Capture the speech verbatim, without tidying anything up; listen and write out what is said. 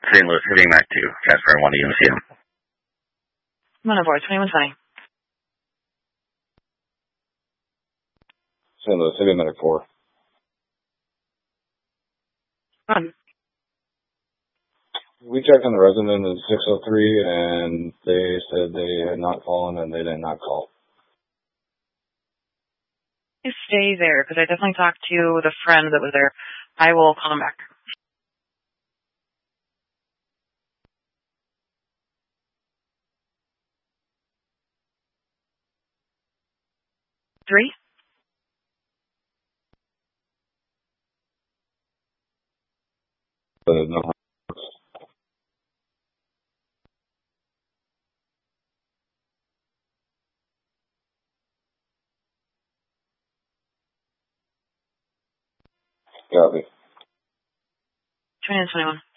Saint Louis, heading back to Casper one to U M C M. one oh four, twenty-one twenty. Saint Louis, heavy medic four. Run. We checked on the resident at six oh three, and they said they had not fallen and they did not call. You stay there, because I definitely talked to the friend that was there. I will call him back. Three? But no. Copy. twenty-one twenty-one.